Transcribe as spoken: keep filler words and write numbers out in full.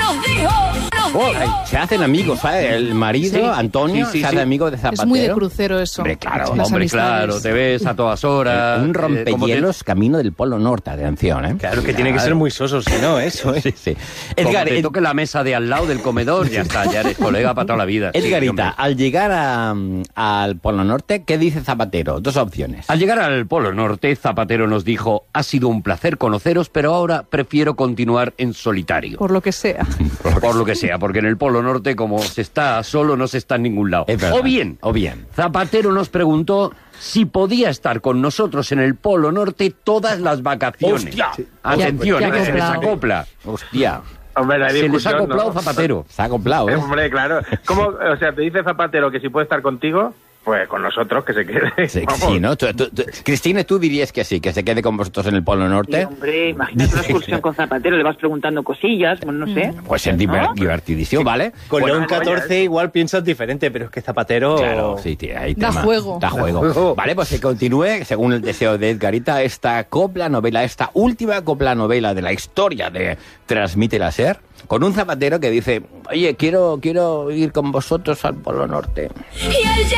nos dijo, nos Oh, dijo. ay, se hacen amigos, ¿sabes? El marido, Sí. Antonio, Sí, sí, se hace sí. amigo de Zapatero. Es muy de crucero eso. Hombre, claro, Las Hombre, amistades. claro, te ves a todas horas. Un eh, como te- rompehielos camino del Polo Norte, atención, ¿eh? Claro que tiene que ser muy soso, si no, eso, ¿eh? Sí, sí. Como Edgar, te Ed- toque la mesa de al lado del comedor, ya está, ya eres colega para toda la vida. Sí, Edgarita, hombre. al llegar a, al Polo Norte, ¿qué dice Zapatero? Dos opciones. Al llegar al Polo Norte, Zapatero nos dijo: ha sido un placer conoceros, pero ahora prefiero continuar en solitario. Por lo que sea. Por lo que sea, porque en el Polo Norte, como se está solo, no se está en ningún lado. Es verdad. O bien, O bien. Zapatero nos preguntó si podía estar con nosotros en el Polo Norte todas las vacaciones. ¡Hostia! Atención, Ya- eh, ya que se les acoplado. acopla. Hostia, Hombre, la Se les ha discusión, acoplado ¿no? Zapatero. se ha acoplado, ¿eh? Hombre, claro. ¿Cómo? O sea, te dice Zapatero que si puede estar contigo, pues con nosotros, que se quede. Sí, Vamos. sí, ¿no? Tú- tú- tú- Cristina, tú dirías que sí, que se quede con vosotros en el Polo Sí, Norte. hombre, imagínate una excursión con Zapatero, le vas preguntando cosillas, bueno, no sé. Pues es diver- ¿No? divertidísimo, ¿vale? Con Bueno, León catorce igual piensas diferente, pero es que Zapatero... Claro, sí, tío, ahí Da tema. juego. Da juego. juego. Vale, pues que continúe, según el deseo de Edgarita, esta copla novela, esta última copla novela de la historia de Transmite la Ser, con un Zapatero que dice, oye, quiero, quiero ir con vosotros al Polo Norte. Y él